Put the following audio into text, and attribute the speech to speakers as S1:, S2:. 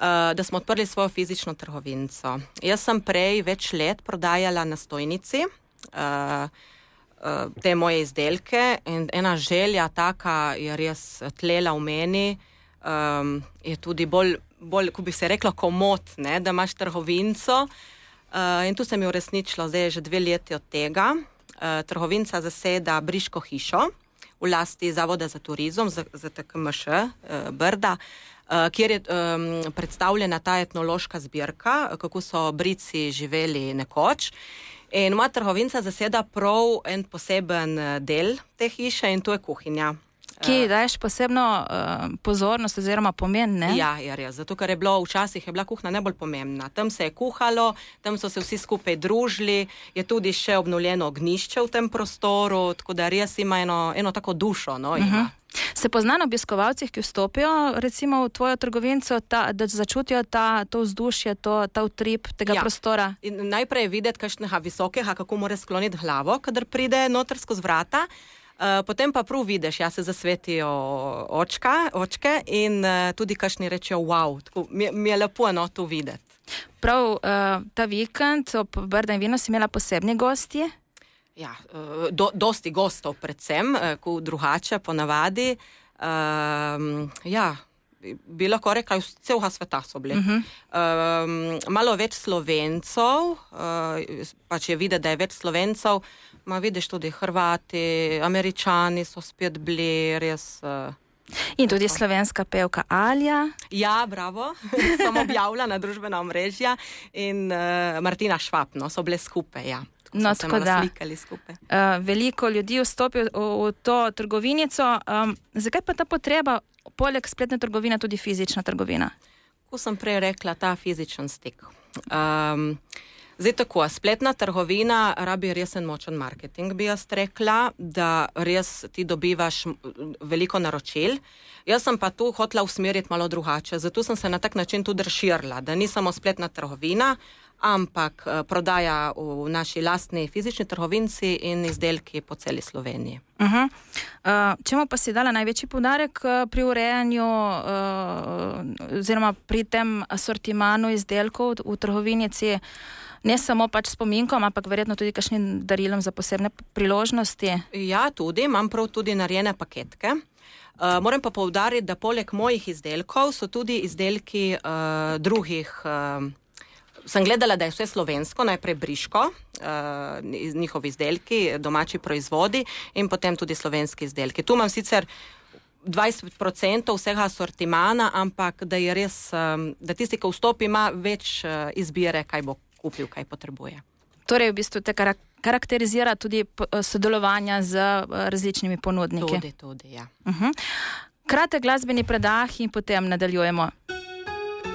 S1: da smo odprli svojo fizično trgovinico. Jaz sem prej več let prodajala na stojnici te moje izdelke in ena želja taka je res tlela v meni, je tudi bolj, ko bi se reklo, komot, ne, da imaš trgovinico. In tu se mi uresničilo, zdaj je že 2 leti od tega. Trgovinica zaseda Briško hišo v lasti Zavoda za turizem, ZTKMŠ Brda, kjer je predstavljena ta etnološka zbirka, kako so Brici živeli nekoč. In moja trgovinica zaseda prav en poseben del te hiše in to je kuhinja.
S2: Ki daješ posebno pozornost oziroma pomen, ne?
S1: Ja, je res. Zato, ker včasih je bila kuhna najbolj pomembna. Tam se je kuhalo, tam so se vsi skupaj družili, je tudi še obnovljeno ognjišče v tem prostoru, tako da res ima eno tako dušo, no, ima.
S2: Se pozna na obiskovalcih, ki vstopijo recimo v tvojo trgovinico, da začutijo to vzdušje, ta utrip tega prostora? In
S1: najprej je videti kakšnega visokega, kako mora skloniti glavo, kadar pride noter skozi vrata. Potem pa prav vidiš, se zasvetijo očke in tudi kakšni rečejo wow, tako mi je lepo to videti.
S2: Prav ta vikend ob Brda in vino si imela posebni gostje?
S1: Ja, dosti gostov predvsem, ko drugače ponavadi. Bi lahko rekla, iz celega sveta so bili. Malo več Slovencov, pač je videti, da je več Slovencov, vidiš tudi Hrvati, Američani so spet bili, res...
S2: In tudi slovenska pevka Alja.
S1: Ja, bravo, sem objavila na družbena omrežja in Martina Švab, so bile skupaj, ja.
S2: No, tako da, veliko ljudi vstopi v to trgovinico. Zakaj pa ta potreba, poleg spletne trgovine, tudi fizična trgovina?
S1: Ko sem prej rekla, ta fizičen stik. Zdaj tako, spletna trgovina rabi resen močen marketing, bi jaz rekla, da res ti dobivaš veliko naročil. Jaz sem pa tu hotela usmeriti malo drugače, zato sem se na tak način tudi razširila, da ni samo spletna trgovina, ampak prodaja v naši lastni fizični trgovinici in izdelki po celi Sloveniji.
S2: Čemu pa si dala največji poudarek pri urejanju oziroma pri tem asortimanu izdelkov v trgovinici? Ne samo pač spominkom, ampak verjetno tudi kakšnim darilom za posebne priložnosti? Ja,
S1: tudi. Imam prav tudi narejene paketke. Moram pa poudariti, da poleg mojih izdelkov so tudi izdelki drugih. Sem gledala, da je vse slovensko, najprej Briško, njihovi izdelki, domači proizvodi in potem tudi slovenski izdelki. Tu imam sicer 20% vsega asortimana, ampak da je res, da tisti, ki vstopi, ima več izbire, kaj bo kupil, kaj potrebuje.
S2: Torej, v bistvu te karakterizira tudi sodelovanja z različnimi ponudniki.
S1: Tudi, ja.
S2: Kratek glasbeni predah in potem nadaljujemo.